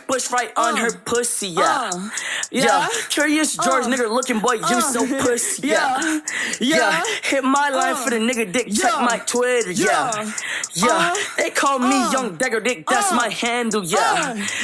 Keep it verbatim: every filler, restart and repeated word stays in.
bush right on Uh. her pussy, yeah. Uh. Yeah. Yeah. Curious George, Uh. nigga looking boy, you Uh. so pussy, Yeah. yeah. Yeah. Yeah. Hit my line Uh. for the nigga dick, check Yeah. my Twitter, yeah. Yeah. Yeah. Uh. They call me Uh. Young Dagger Dick, that's Uh. my handle, yeah. Uh.